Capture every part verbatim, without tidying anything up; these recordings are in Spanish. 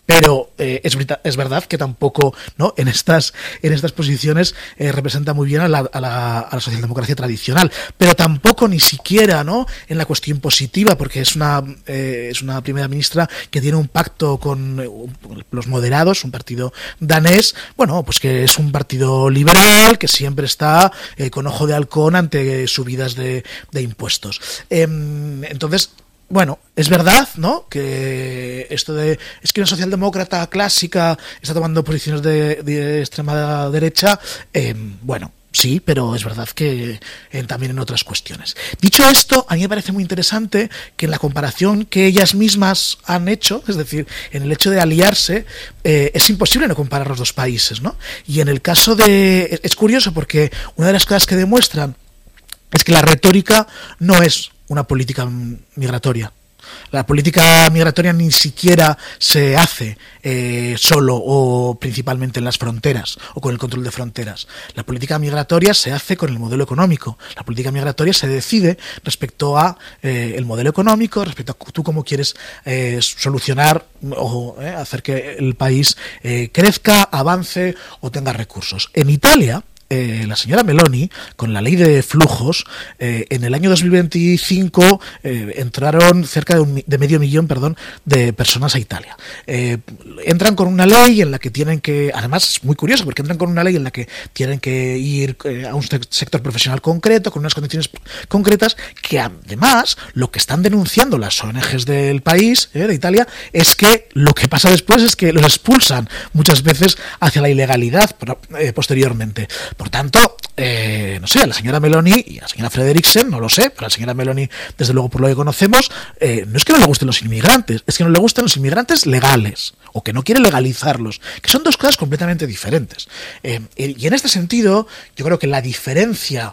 pero eh, es, es verdad que tampoco, ¿no?, en estas en estas posiciones eh, representa muy bien a la, a, la, a la socialdemocracia tradicional, pero tampoco ni siquiera, ¿no?, en la cuestión positiva, porque es una eh, es una primera ministra que tiene un pacto con eh, los moderados, un partido danés, bueno, pues que es un partido liberal que siempre está eh, con ojo de halcón ante subidas de, de impuestos. Eh, entonces, bueno, es verdad, ¿no?, que esto de es que una socialdemócrata clásica está tomando posiciones de, de extrema derecha, eh, bueno, sí, pero es verdad que eh, también en otras cuestiones. Dicho esto, a mí me parece muy interesante que en la comparación que ellas mismas han hecho, es decir, en el hecho de aliarse, eh, es imposible no comparar los dos países, ¿no? Y en el caso de... Es curioso porque una de las cosas que demuestran es que la retórica no es una política migratoria. La política migratoria ni siquiera se hace eh, solo o principalmente en las fronteras o con el control de fronteras. La política migratoria se hace con el modelo económico. La política migratoria se decide respecto a eh, el modelo económico, respecto a tú cómo quieres eh, solucionar o eh, hacer que el país eh, crezca, avance o tenga recursos. En Italia, Eh, la señora Meloni, con la ley de flujos, eh, en el año dos mil veinticinco eh, entraron cerca de, un, de medio millón perdón, de personas a Italia. Eh, entran con una ley en la que tienen que, además es muy curioso, porque entran con una ley en la que tienen que ir eh, a un sector profesional concreto, con unas condiciones concretas, que además lo que están denunciando las O N Ges del país, eh, de Italia, es que lo que pasa después es que los expulsan muchas veces hacia la ilegalidad eh, posteriormente. Por tanto, eh, no sé, a la señora Meloni y a la señora Frederiksen, no lo sé, pero a la señora Meloni, desde luego por lo que conocemos, eh, no es que no le gusten los inmigrantes, es que no le gustan los inmigrantes legales, o que no quiere legalizarlos, que son dos cosas completamente diferentes. Eh, y en este sentido, yo creo que la diferencia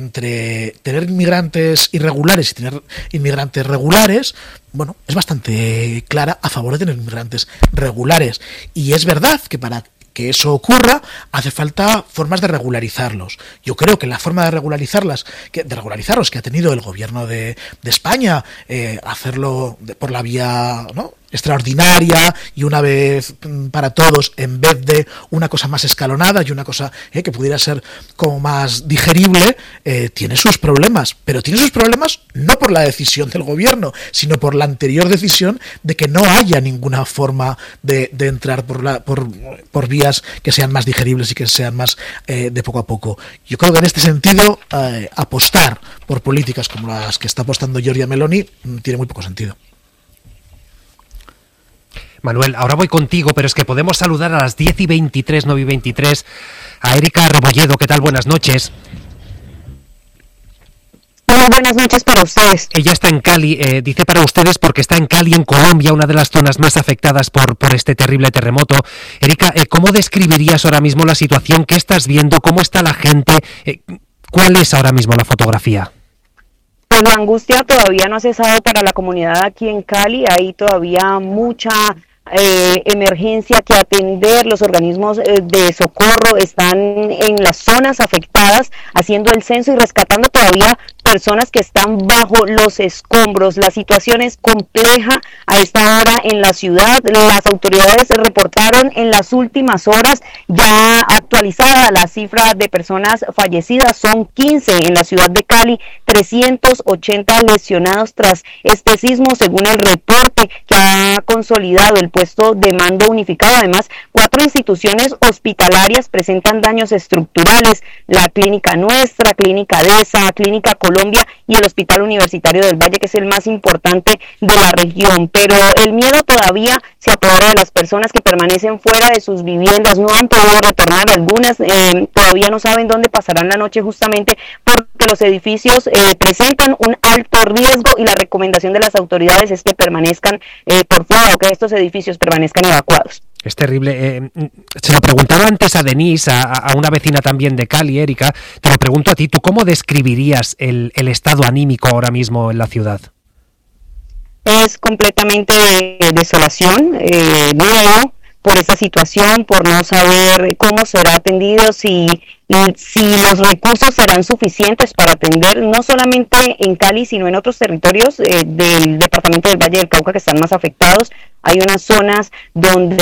entre tener inmigrantes irregulares y tener inmigrantes regulares, bueno, es bastante clara a favor de tener inmigrantes regulares. Y es verdad que para que eso ocurra, hace falta formas de regularizarlos. Yo creo que la forma de regularizarlas, que, de regularizarlos que ha tenido el gobierno de, de España, eh, hacerlo de, por la vía, ¿no?, extraordinaria y una vez para todos, en vez de una cosa más escalonada y una cosa eh, que pudiera ser como más digerible, eh, tiene sus problemas, pero tiene sus problemas no por la decisión del gobierno, sino por la anterior decisión de que no haya ninguna forma de, de entrar por, la, por, por vías que sean más digeribles y que sean más eh, de poco a poco. Yo creo que en este sentido eh, apostar por políticas como las que está apostando Giorgia Meloni tiene muy poco sentido. Manuel, ahora voy contigo, pero es que podemos saludar a las diez y veintitrés, nueve y veintitrés, a Erika Rebolledo. ¿Qué tal? Buenas noches. Muy buenas noches para ustedes. Ella está en Cali, eh, dice para ustedes porque está en Cali, en Colombia, una de las zonas más afectadas por, por este terrible terremoto. Erika, eh, ¿cómo describirías ahora mismo la situación? ¿Qué estás viendo? ¿Cómo está la gente? Eh, ¿Cuál es ahora mismo la fotografía? Pues la angustia todavía no ha cesado para la comunidad aquí en Cali. Hay todavía mucha Eh, emergencia que atender. Los organismos eh, de socorro están en las zonas afectadas haciendo el censo y rescatando todavía personas que están bajo los escombros. La situación es compleja a esta hora en la ciudad. Las autoridades reportaron en las últimas horas ya actualizada la cifra de personas fallecidas, son quince en la ciudad de Cali, trescientos ochenta lesionados tras este sismo según el reporte que ha consolidado el puesto de mando unificado. Además, cuatro instituciones hospitalarias presentan daños estructurales: la Clínica Nuestra, Clínica DESA, Clínica Colombia y el Hospital Universitario del Valle, que es el más importante de la región. Pero el miedo todavía se apodera de las personas que permanecen fuera de sus viviendas, no han podido retornar. Algunas eh, todavía no saben dónde pasarán la noche, justamente porque los edificios eh, presentan un alto riesgo y la recomendación de las autoridades es que permanezcan eh, por fuera, o que estos edificios permanezcan evacuados. Es terrible. Eh, se lo preguntaba antes a Denise, a, a una vecina también de Cali, Erika. Te lo pregunto a ti, ¿tú cómo describirías el, el estado anímico ahora mismo en la ciudad? Es completamente de desolación, eh, miedo por esa situación, por no saber cómo será atendido, si, si los recursos serán suficientes para atender, no solamente en Cali, sino en otros territorios eh, del departamento del Valle del Cauca que están más afectados. Hay unas zonas donde